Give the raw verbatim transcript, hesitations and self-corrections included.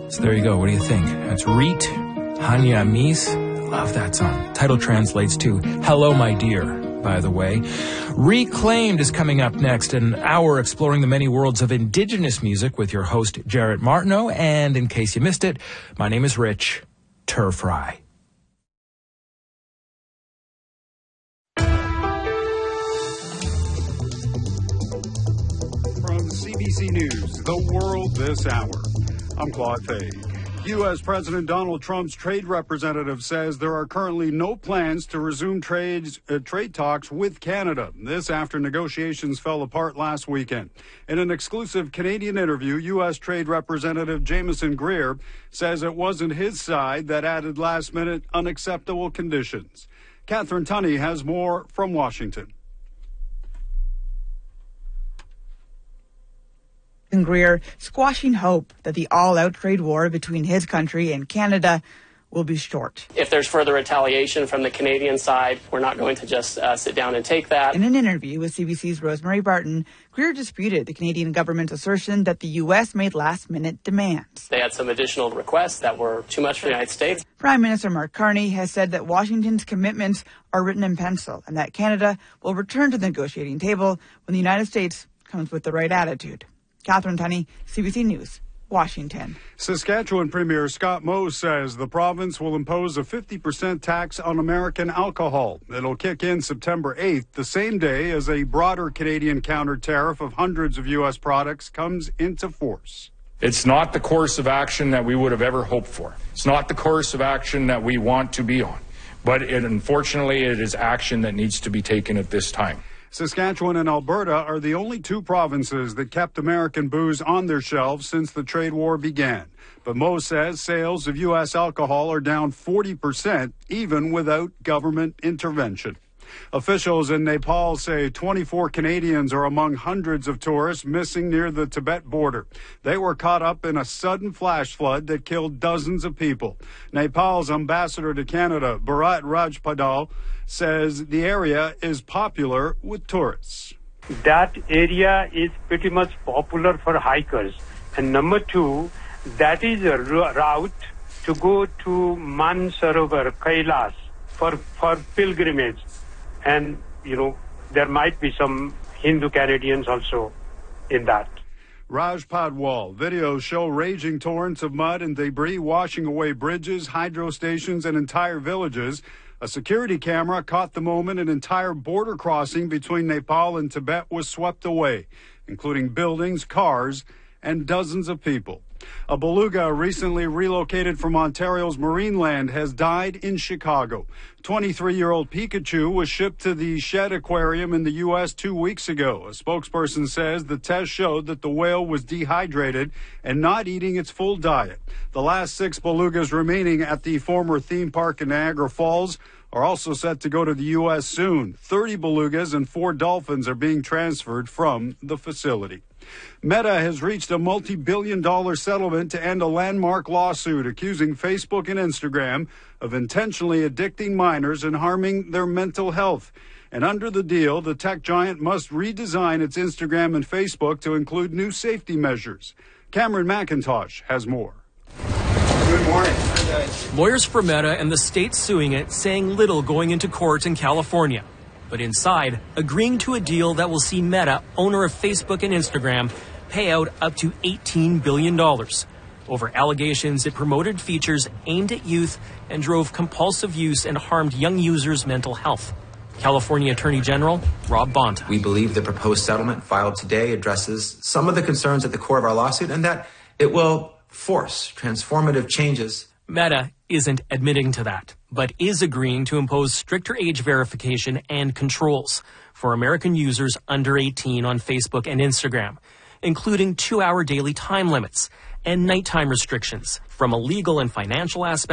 So there you go. What do you think? That's Reet, Hanya Mis. Love that song. Title translates to Hello, My Dear, by the way. Reclaimed is coming up next, an hour exploring the many worlds of Indigenous music with your host, Jarrett Martineau. And in case you missed it, my name is Rich Turfry. From C B C News, The World This Hour, I'm Claude Fay. U S. President Donald Trump's trade representative says there are currently no plans to resume trades, uh, trade talks with Canada. This after negotiations fell apart last weekend. In an exclusive Canadian interview, U S. Trade Representative Jameson Greer says it wasn't his side that added last-minute unacceptable conditions. Catherine Tunney has more from Washington. Greer squashing hope that the all-out trade war between his country and Canada will be short. If there's further retaliation from the Canadian side, we're not going to just uh, sit down and take that. In an interview with C B C's Rosemary Barton, Greer disputed the Canadian government's assertion that the U S made last-minute demands. They had some additional requests that were too much for the United States. Prime Minister Mark Carney has said that Washington's commitments are written in pencil and that Canada will return to the negotiating table when the United States comes with the right attitude. Catherine Tunney, C B C News, Washington. Saskatchewan Premier Scott Moe says the province will impose a fifty percent tax on American alcohol. It'll kick in September eighth, the same day as a broader Canadian counter tariff of hundreds of U S products comes into force. It's not the course of action that we would have ever hoped for. It's not the course of action that we want to be on. But it, unfortunately, it is action that needs to be taken at this time. Saskatchewan and Alberta are the only two provinces that kept American booze on their shelves since the trade war began. But Moe says sales of U S alcohol are down forty percent, even without government intervention. Officials in Nepal say twenty-four Canadians are among hundreds of tourists missing near the Tibet border. They were caught up in a sudden flash flood that killed dozens of people. Nepal's ambassador to Canada, Bharat Rajpadal, says the area is popular with tourists. That area is pretty much popular for hikers. And number two, that is a route to go to Mansarovar, Kailas, for, for pilgrimage. And, you know, there might be some Hindu Canadians also in that. Raj Padwal. Videos show raging torrents of mud and debris washing away bridges, hydro stations, and entire villages. A security camera caught the moment an entire border crossing between Nepal and Tibet was swept away, including buildings, cars, and dozens of people. A beluga recently relocated from Ontario's Marineland has died in Chicago. twenty-three-year-old Pikachu was shipped to the Shedd Aquarium in the U S two weeks ago. A spokesperson says the test showed that the whale was dehydrated and not eating its full diet. The last six belugas remaining at the former theme park in Niagara Falls are also set to go to the U S soon. thirty belugas and four dolphins are being transferred from the facility. Meta has reached a multi-billion dollar settlement to end a landmark lawsuit accusing Facebook and Instagram of intentionally addicting minors and harming their mental health. And under the deal, the tech giant must redesign its Instagram and Facebook to include new safety measures. Cameron McIntosh has more. Good morning. Lawyers for Meta and the state suing it saying little going into court in California. But inside, agreeing to a deal that will see Meta, owner of Facebook and Instagram, pay out up to eighteen billion dollars over allegations it promoted features aimed at youth and drove compulsive use and harmed young users' mental health. California Attorney General Rob Bonta. We believe the proposed settlement filed today addresses some of the concerns at the core of our lawsuit and that it will force transformative changes. Meta isn't admitting to that, but is agreeing to impose stricter age verification and controls for American users under eighteen on Facebook and Instagram, including two-hour daily time limits and nighttime restrictions. From a legal and financial aspect,